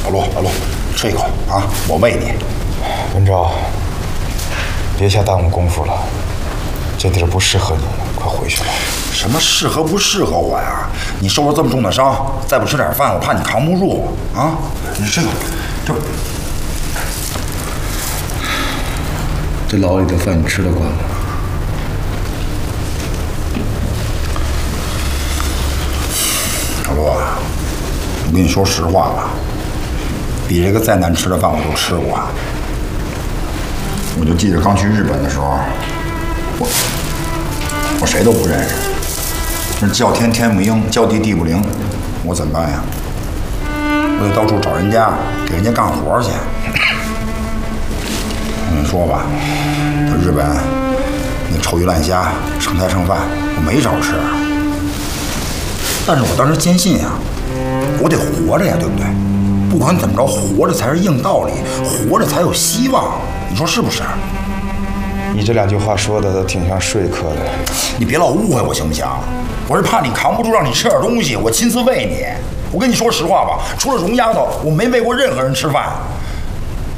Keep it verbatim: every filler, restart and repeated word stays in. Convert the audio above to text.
老陆，老陆，吃一口啊，我喂你。 文昭，别瞎耽误功夫了，这地儿不适合你，快回去吧。 什么适合不适合我呀？你受了这么重的伤，再不吃点饭，我怕你扛不住啊！你这个，这这牢里的饭你吃得惯吗？ 老陆啊，我跟你说实话吧，比这个再难吃的饭我都吃过。我就记得刚去日本的时候，我我谁都不认识，那叫天天不应，叫地地不灵，我怎么办呀？我得到处找人家，给人家干活去。我跟你说吧，在日本那臭鱼烂虾、剩菜剩饭，我没少吃。但是我当时坚信呀，我得活着呀，对不对？不管怎么着，活着才是硬道理，活着才有希望。你说是不是？ 你这两句话说的都挺像说客的。 你别老误会我行不行？我是怕你扛不住，让你吃点东西，我亲自喂你。我跟你说实话吧，除了荣丫头，我没喂过任何人吃饭。